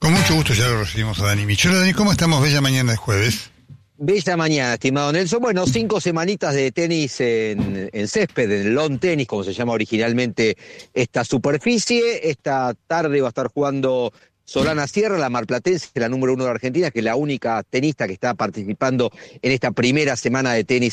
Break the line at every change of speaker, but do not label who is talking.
Con mucho gusto ya lo recibimos a Dani Michelo. Dani, ¿cómo estamos? Bella mañana de jueves.
Bella mañana, estimado Nelson. Bueno, 5 semanitas de tenis en césped, en lawn tenis, como se llama originalmente esta superficie. Esta tarde va a estar jugando Solana Sierra, la marplatense, la número 1 de Argentina, que es la única tenista que está participando en esta primera semana de tenis